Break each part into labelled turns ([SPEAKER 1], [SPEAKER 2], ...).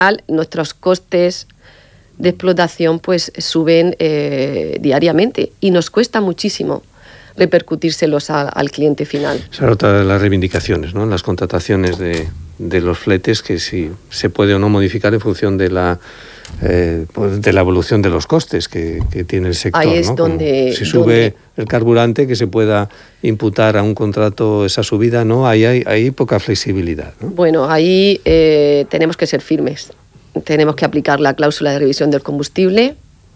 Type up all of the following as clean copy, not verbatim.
[SPEAKER 1] nuestros costes de explotación pues suben diariamente y nos cuesta muchísimo repercutírselos al cliente final.
[SPEAKER 2] Esa es otra de las reivindicaciones, ¿no? Las contrataciones de los fletes, que si se puede o no modificar en función de la evolución de los costes que tiene el sector.
[SPEAKER 1] Ahí es,
[SPEAKER 2] ¿no?
[SPEAKER 1] donde...
[SPEAKER 2] Si sube el carburante, que se pueda imputar a un contrato esa subida, ¿no? Ahí hay poca flexibilidad, ¿no?
[SPEAKER 1] Bueno, ahí tenemos que ser firmes. Tenemos que aplicar la cláusula de revisión del combustible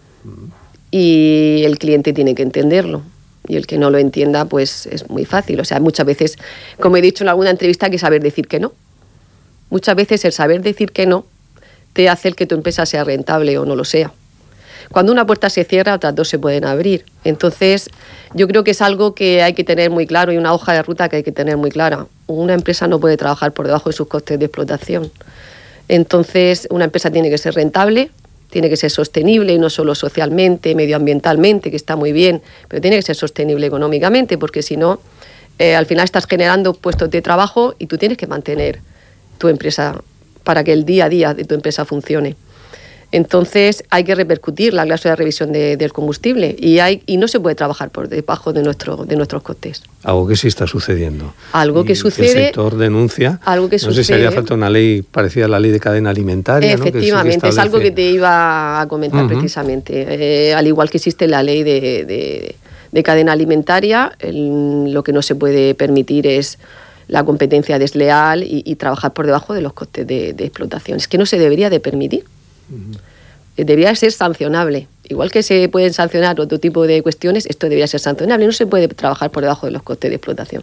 [SPEAKER 1] y el cliente tiene que entenderlo. Y el que no lo entienda, pues es muy fácil. O sea, muchas veces, como he dicho en alguna entrevista, hay que saber decir que no. Muchas veces el saber decir que no te hace el que tu empresa sea rentable o no lo sea. Cuando una puerta se cierra, otras dos se pueden abrir. Entonces, yo creo que es algo que hay que tener muy claro y una hoja de ruta que hay que tener muy clara. Una empresa no puede trabajar por debajo de sus costes de explotación. Entonces, una empresa tiene que ser rentable, tiene que ser sostenible, y no solo socialmente, medioambientalmente, que está muy bien, pero tiene que ser sostenible económicamente, porque si no, al final estás generando puestos de trabajo y tú tienes que mantener tu empresa para que el día a día de tu empresa funcione. Entonces hay que repercutir la cláusula de revisión del combustible y no se puede trabajar por debajo de nuestros costes.
[SPEAKER 2] Algo que sí está sucediendo.
[SPEAKER 1] Algo que sucede.
[SPEAKER 2] El sector denuncia.
[SPEAKER 1] Algo que
[SPEAKER 2] no sé si haría falta una ley parecida a la ley de cadena alimentaria.
[SPEAKER 1] Efectivamente, ¿no? Que sí es algo que te iba a comentar precisamente. Al igual que existe la ley de cadena alimentaria, lo que no se puede permitir es la competencia desleal y trabajar por debajo de los costes de explotación. Es que no se debería de permitir. Debería ser sancionable. Igual que se pueden sancionar otro tipo de cuestiones, esto debería ser sancionable. No se puede trabajar por debajo de los costes de explotación.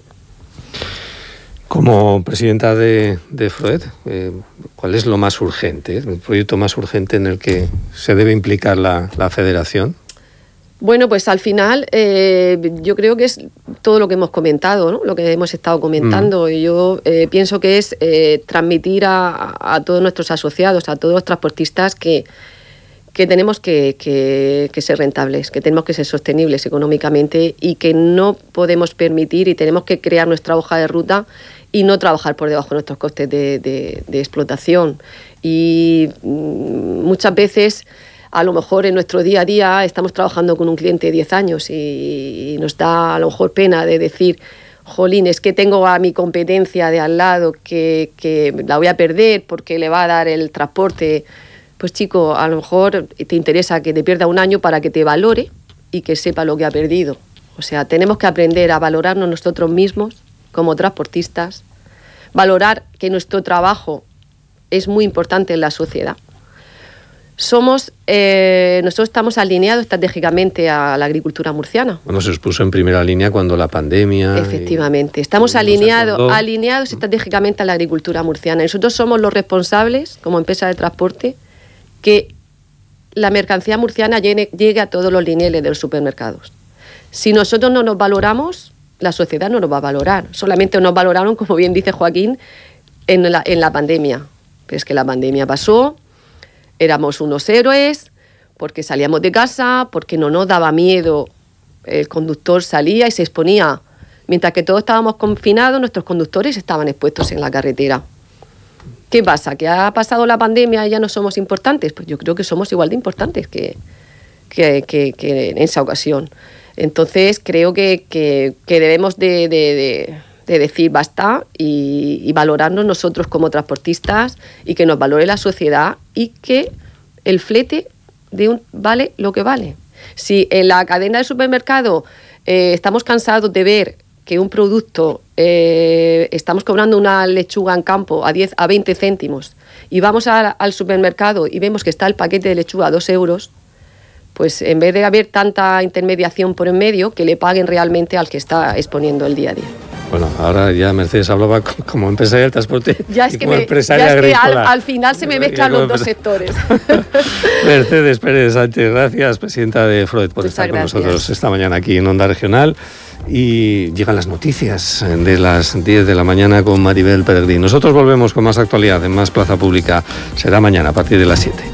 [SPEAKER 2] Como presidenta de FROED, ¿cuál es lo más urgente, el proyecto más urgente en el que se debe implicar la federación?
[SPEAKER 1] Bueno, pues al final yo creo que es todo lo que hemos comentado, ¿no? Lo que hemos estado comentando. Yo pienso que es transmitir a todos nuestros asociados, a todos los transportistas que tenemos que ser rentables, que tenemos que ser sostenibles económicamente y que no podemos permitir y tenemos que crear nuestra hoja de ruta y no trabajar por debajo de nuestros costes de explotación. Y muchas veces, a lo mejor en nuestro día a día, estamos trabajando con un cliente de 10 años y nos da a lo mejor pena de decir, jolín, es que tengo a mi competencia de al lado que la voy a perder porque le va a dar el transporte. Pues chico, a lo mejor te interesa que te pierda un año para que te valore y que sepa lo que ha perdido. O sea, tenemos que aprender a valorarnos nosotros mismos como transportistas, valorar que nuestro trabajo es muy importante en la sociedad. Nosotros estamos alineados estratégicamente a la agricultura murciana.
[SPEAKER 2] Bueno, se os puso en primera línea cuando la pandemia...
[SPEAKER 1] Efectivamente, estamos alineados estratégicamente a la agricultura murciana. Nosotros somos los responsables, como empresa de transporte, que la mercancía murciana llegue a todos los lineales de los supermercados. Si nosotros no nos valoramos, la sociedad no nos va a valorar. Solamente nos valoraron, como bien dice Joaquín, en la pandemia. Pero es que la pandemia pasó, éramos unos héroes, porque salíamos de casa, porque no nos daba miedo. El conductor salía y se exponía. Mientras que todos estábamos confinados, nuestros conductores estaban expuestos en la carretera. ¿Qué pasa? ¿Que ha pasado la pandemia y ya no somos importantes? Pues yo creo que somos igual de importantes que en esa ocasión. Entonces creo que debemos de decir basta y valorarnos nosotros como transportistas y que nos valore la sociedad y que el flete vale lo que vale. Si en la cadena de supermercado estamos cansados de ver que un producto, estamos cobrando una lechuga en campo a 10 a 20 céntimos y vamos al supermercado y vemos que está el paquete de lechuga a 2 euros, pues en vez de haber tanta intermediación por en medio, que le paguen realmente al que está exponiendo el día a día.
[SPEAKER 2] Bueno, ahora ya Mercedes hablaba como empresaria del transporte y como empresaria
[SPEAKER 1] agrícola.
[SPEAKER 2] Que
[SPEAKER 1] al final se me mezclan los dos sectores.
[SPEAKER 2] Mercedes Pérez Sánchez, gracias, presidenta de FROED, por estar con nosotros esta mañana aquí en Onda Regional. Y llegan las noticias de las 10 de la mañana con Maribel Peregrín. Nosotros volvemos con más actualidad en Más Plaza Pública. Será mañana a partir de las 7.